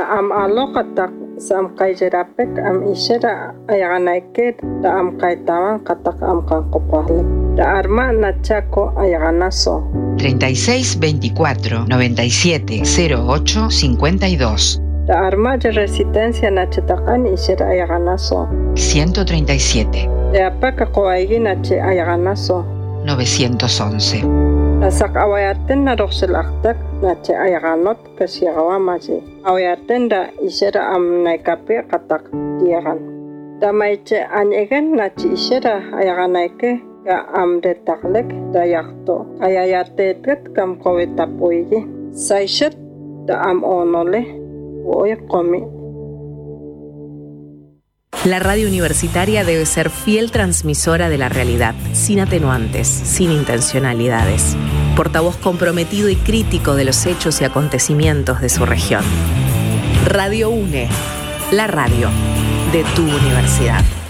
Da am aloqatak sam qayjerapek am ishera ayaganaike da am qaytawan qatak am kanqoqahlek. Da arma nachaco ayaganaso. 36 24 97 08 52. Da arma de resistencia nachatakan ishera ayaganaso. 137. De apaka qoaigi nache ayaganaso. 911. Da sak awayaten na roxelaktak nache ayaganot kasiagawamaji. Awayaten da ishera am naikape qatak diagan. Da maiche anyegen nache ishera ayaganaike ga am de taklek da yakto. Ayayatetet kam kowetapuigi. Saishet da am onole voy comi. La radio universitaria debe ser fiel transmisora de la realidad, sin atenuantes, sin intencionalidades. Portavoz comprometido y crítico de los hechos y acontecimientos de su región. Radio UNE, la radio de tu universidad.